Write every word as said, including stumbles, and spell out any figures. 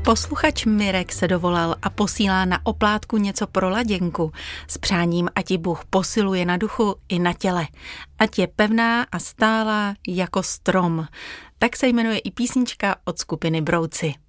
Posluchač Mirek se dovolal a posílá na oplátku něco pro laděnku s přáním, ať ji Bůh posiluje na duchu i na těle. Ať je pevná a stálá jako strom. Tak se jmenuje i písnička od skupiny Brouci.